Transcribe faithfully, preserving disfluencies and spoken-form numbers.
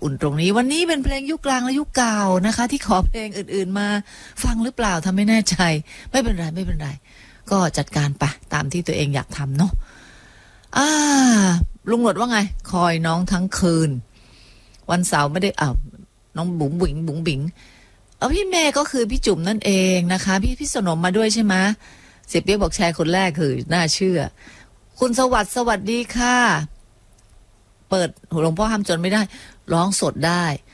อุ่นตรงนี้วันนี้เป็นเพลงยุคกลางและยุคเก่านะคะที่ขอเพลงอื่นๆมาฟังหรือเปล่าทำไม่แน่ใจไม่เป็นไรไม่เป็นไรก็จัดการไปตามที่ตัวเองอยากทำเนาะอ่าลุงหนวดว่าไงคอยน้องทั้งคืนวันเสาร์ไม่ได้อ้าวน้องบุ๋งบิ๋งบุ๋งบิ๋งเออพี่เมย์ก็คือพี่จุ๋มนั่นเองนะคะพี่พี่สนมมาด้วยใช่ไหมเสียเปี๊ยกบอกแชร์คนแรกคือน่าเชื่อคุณสวัสดิ์สวัสดีค่ะเปิดหลวงพ่อห้ามจนไม่ได้ร้องสดได้